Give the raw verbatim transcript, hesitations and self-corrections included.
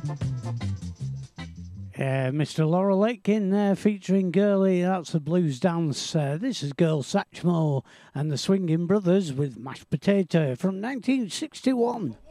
Yeah, Mister Laurel Aitken there featuring Girlie. That's the blues dance. Uh, this is Girl Satchmo and the Swinging Brothers with Mashed Potato from nineteen sixty-one.